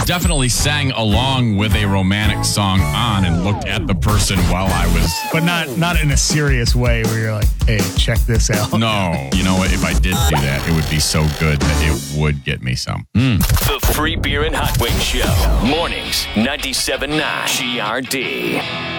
definitely sang along with a romantic song on and looked at the person while I was. But not in a serious way where you're like, hey, check this out. No. You know what? If I did do that, it would be so good that it would get me some. The Free Beer and Hot Wings Show. Mornings, 97.9 GRD.